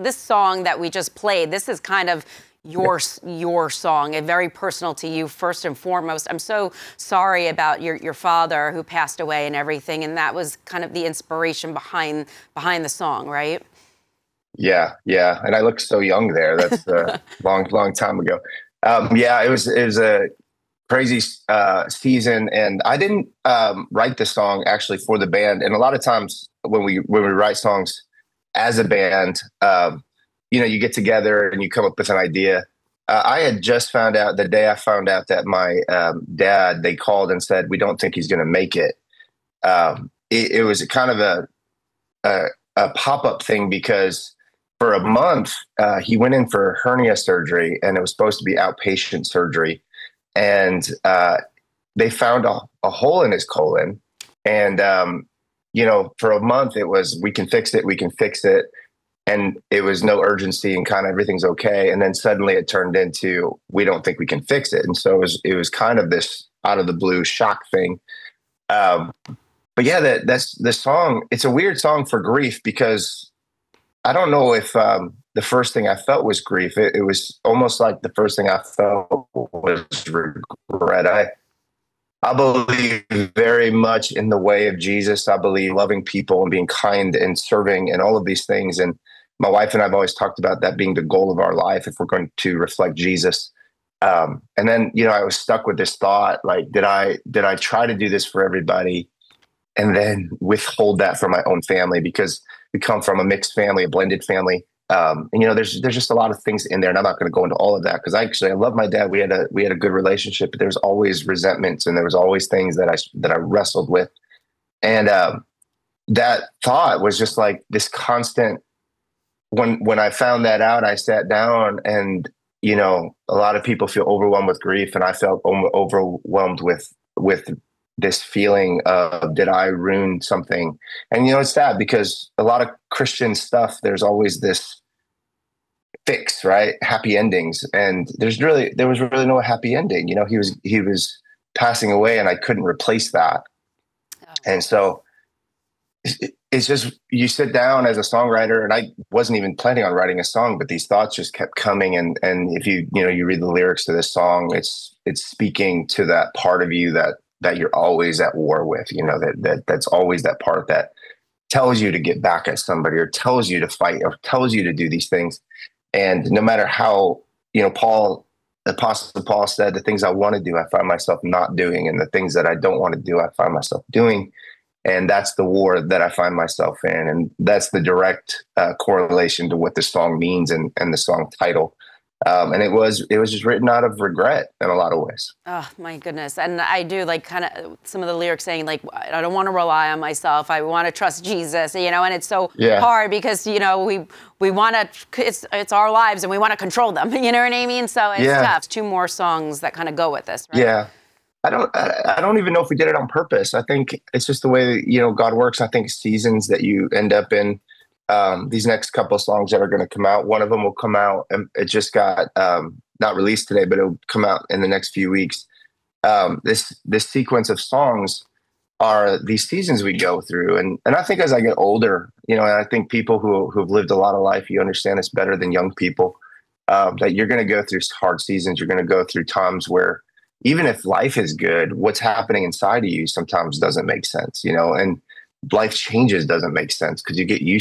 this song that we just played, this is kind of your song, and very personal to you first and foremost. I'm so sorry about your father who passed away and everything, and that was kind of the inspiration behind the song, right? Yeah, yeah. And I look so young there. That's a long time ago. Yeah, it was a crazy season, and I didn't write the song actually for the band. And a lot of times when we write songs as a band, you get together and you come up with an idea. I had just found out the day I found out that my dad, they called and said, we don't think he's going to make it. It was kind of a pop-up thing because for a month, he went in for hernia surgery, and it was supposed to be outpatient surgery. And they found a hole in his colon. And, for a month, it was, we can fix it, we can fix it. And it was no urgency and kind of everything's okay. And then suddenly it turned into, we don't think we can fix it. And so it was kind of this out of the blue shock thing. But yeah, that's the song. It's a weird song for grief because I don't know if the first thing I felt was grief. It was almost like the first thing I felt was regret. I believe very much in the way of Jesus. I believe loving people and being kind and serving and all of these things. And my wife and I have always talked about that being the goal of our life if we're going to reflect Jesus. And then, I was stuck with this thought, like, did I try to do this for everybody and then withhold that from my own family? Because we come from a mixed family, a blended family. And there's just a lot of things in there, and I'm not going to go into all of that because I love my dad. We had a good relationship, but there was always resentments and there was always things that I wrestled with. And that thought was just like this constant. When I found that out, I sat down and, a lot of people feel overwhelmed with grief, and I felt overwhelmed with this feeling of, did I ruin something? And, it's sad because a lot of Christian stuff, there's always this fix, right? Happy endings. And there was really no happy ending. He was passing away and I couldn't replace that. Oh. And so it's just, you sit down as a songwriter, and I wasn't even planning on writing a song, but these thoughts just kept coming. And if you read the lyrics to this song, it's speaking to that part of you that you're always at war with, that's always that part that tells you to get back at somebody or tells you to fight or tells you to do these things. And no matter how, Apostle Paul said, the things I want to do, I find myself not doing. And the things that I don't want to do, I find myself doing. And that's the war that I find myself in. And that's the direct correlation to what the song means and the song title. And it was just written out of regret in a lot of ways. Oh, my goodness. And I do like kind of some of the lyrics saying like, I don't want to rely on myself. I want to trust Jesus, and it's so hard because, we want to, it's our lives and we want to control them. You know what I mean? So it's tough. 2 more songs that kind of go with this, right? Yeah. I don't even know if we did it on purpose. I think it's just the way that, God works. I think seasons that you end up in. These next couple of songs that are going to come out, one of them will come out, and it just got not released today, but it'll come out in the next few weeks. This sequence of songs are these seasons we go through, and I think as I get older, and I think people who've lived a lot of life, you understand this better than young people, that you're going to go through hard seasons. You're going to go through times where even if life is good, what's happening inside of you sometimes doesn't make sense, and life changes doesn't make sense because you get used